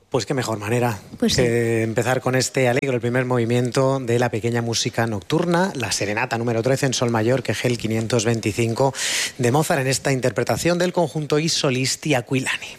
Pues qué mejor manera Pues que empezar con este alegro, el primer movimiento de la pequeña música nocturna, la serenata número 13 en sol mayor, Kegel 525 de Mozart, en esta interpretación del conjunto I Solisti Aquilani.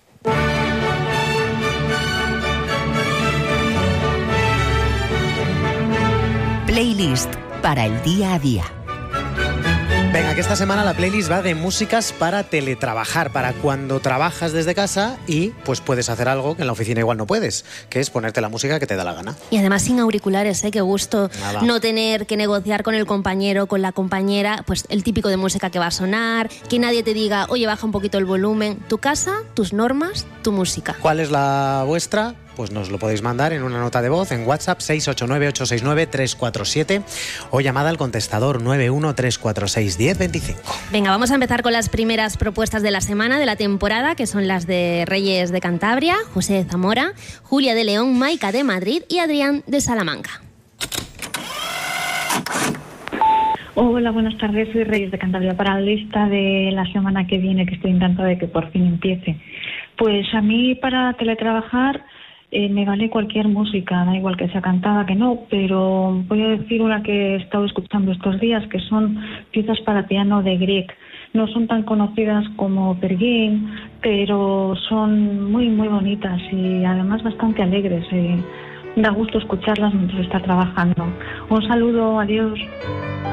Playlist para el día a día. Venga, que esta semana la playlist va de músicas para teletrabajar, para cuando trabajas desde casa y pues puedes hacer algo que en la oficina igual no puedes, que es ponerte la música que te da la gana. Y además sin auriculares, qué gusto. Nada. No tener que negociar con el compañero, con la compañera, pues el típico de música que va a sonar, que nadie te diga, oye, baja un poquito el volumen. Tu casa, tus normas, tu música. ¿Cuál es la vuestra? Pues nos lo podéis mandar en una nota de voz en WhatsApp 689-869-347 o llamada al contestador 913461025. Venga, vamos a empezar con las primeras propuestas de la semana, de la temporada, que son las de Reyes de Cantabria, José de Zamora, Julia de León, Maika de Madrid y Adrián de Salamanca. Hola, buenas tardes, soy Reyes de Cantabria. Para la lista de la semana que viene, que estoy encantada de que por fin empiece. Pues a mí para teletrabajar me vale cualquier música, da igual que sea cantada que no, pero voy a decir una que he estado escuchando estos días, que son piezas para piano de Grieg. No son tan conocidas como Perguín, pero son muy, muy bonitas y además bastante alegres. Da gusto escucharlas mientras está trabajando. Un saludo, adiós.